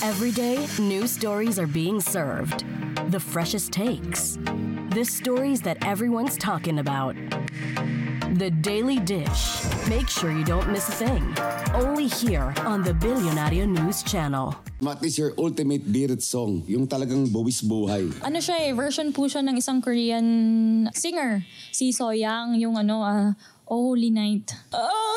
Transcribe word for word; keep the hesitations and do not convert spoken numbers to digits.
Every day, new stories are being served. The freshest takes. The stories that everyone's talking about. The Daily Dish. Make sure you don't miss a thing. Only here on the Billionario News Channel. What is your ultimate beard song? Yung talagang buwis buhay. Ano siya eh, version po siya ng isang Korean singer. Si Soyang, yung ano, uh, Oh Holy Night. Oh!